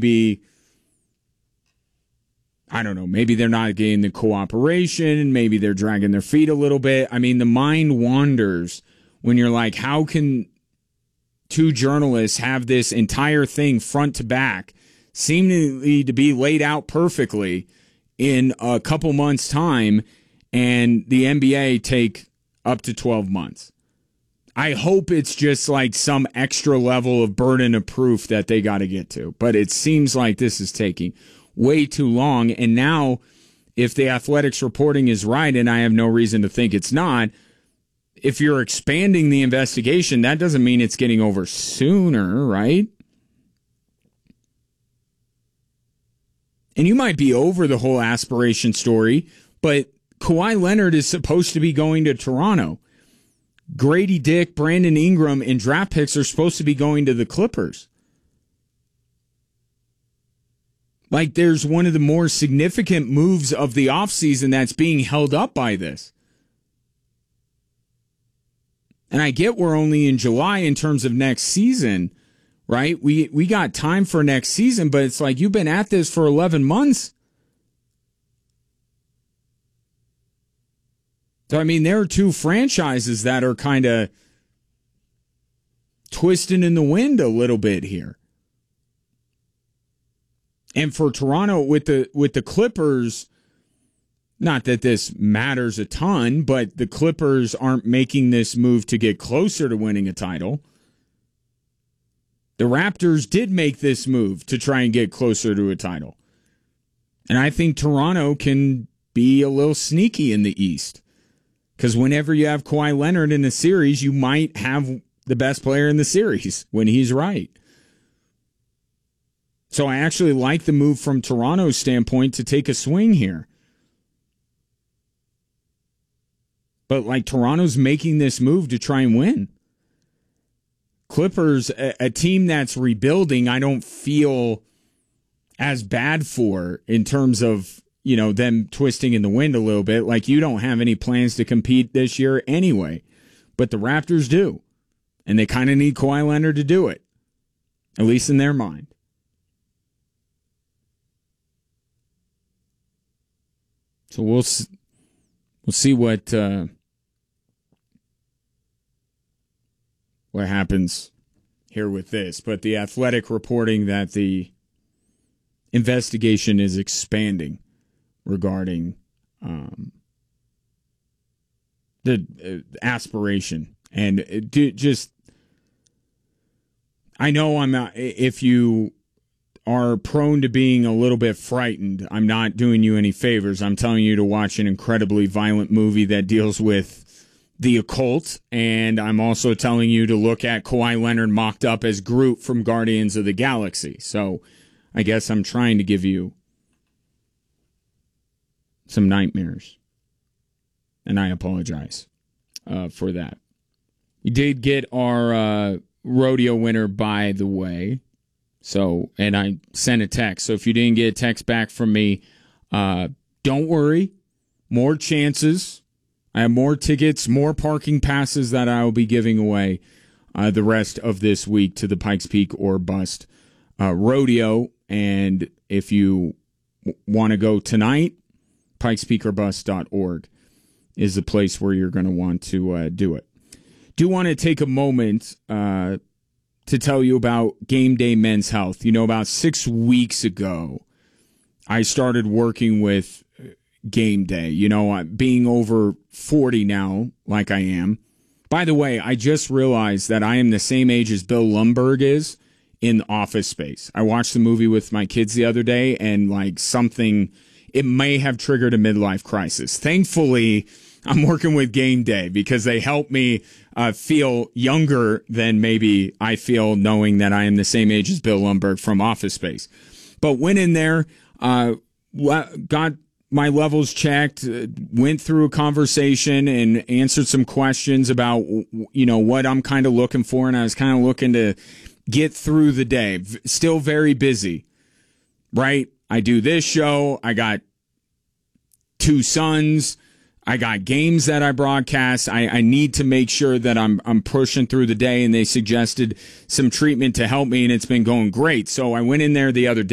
maybe, I don't know, maybe they're not getting the cooperation, maybe they're dragging their feet a little bit. I mean, the mind wanders when you're like, how can two journalists have this entire thing front to back, seemingly to be laid out perfectly in a couple months' time, and the NBA take up to 12 months? I hope it's just like some extra level of burden of proof that they got to get to. But it seems like this is taking way too long. And now, if the Athletics reporting is right, and I have no reason to think it's not, if you're expanding the investigation, that doesn't mean it's getting over sooner, right? And you might be over the whole aspiration story, but Kawhi Leonard is supposed to be going to Toronto. Grady Dick, Brandon Ingram, and draft picks are supposed to be going to the Clippers. Like, there's one of the more significant moves of the offseason that's being held up by this. And I get we're only in July in terms of next season, right? We got time for next season, but it's like you've been at this for 11 months. So, I mean, there are two franchises that are kind of twisting in the wind a little bit here. And for Toronto, with the Clippers, not that this matters a ton, but the Clippers aren't making this move to get closer to winning a title. The Raptors did make this move to try and get closer to a title. And I think Toronto can be a little sneaky in the East. Because whenever you have Kawhi Leonard in a series, you might have the best player in the series when he's right. So I actually like the move from Toronto's standpoint to take a swing here. But like, Toronto's making this move to try and win. Clippers, a team that's rebuilding, I don't feel as bad for in terms of, you know, them twisting in the wind a little bit. Like, you don't have any plans to compete this year anyway. But the Raptors do. And they kind of need Kawhi Leonard to do it. At least in their mind. So we'll see what happens here with this. But the Athletic reporting that the investigation is expanding regarding the aspiration. And just, I know I'm not, if you are prone to being a little bit frightened, I'm not doing you any favors. I'm telling you to watch an incredibly violent movie that deals with the occult, and I'm also telling you to look at Kawhi Leonard mocked up as Groot from Guardians of the Galaxy. So I guess I'm trying to give you some nightmares, and I apologize for that. We did get our rodeo winner, by the way. So, and I sent a text. So if you didn't get a text back from me, don't worry. More chances. I have more tickets, more parking passes that I will be giving away the rest of this week to the Pikes Peak or Bust rodeo. And if you want to go tonight, pikespeakorbust.org is the place where you're going to want to do it. Do want to take a moment to tell you about Game Day Men's Health. You know, about 6 weeks ago, I started working with Game Day. You know, being over 40 now, like I am. By the way, I just realized that I am the same age as Bill Lumbergh is in Office Space. I watched the movie with my kids the other day, and like something, it may have triggered a midlife crisis. Thankfully, I'm working with Game Day because they help me feel younger than maybe I feel knowing that I am the same age as Bill Lumbergh from Office Space. But went in there, got my levels checked, went through a conversation and answered some questions about, you know, what I'm kind of looking for. And I was kind of looking to get through the day. Still very busy, right? I do this show. I got 2 sons. I got games that I broadcast. I need to make sure that I'm pushing through the day, and they suggested some treatment to help me, and it's been going great. So I went in there the other day.